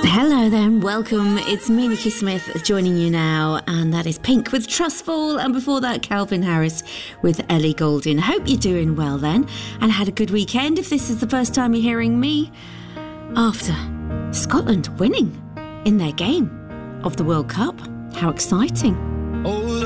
Hello then, welcome. It's me, Nikki Smith, joining you now, and that is Pink with Trustful, and before that, Calvin Harris with Ellie Goulding. Hope you're doing well then, and had a good weekend if this is the first time you're hearing me after Scotland winning in their game of the World Cup. How exciting.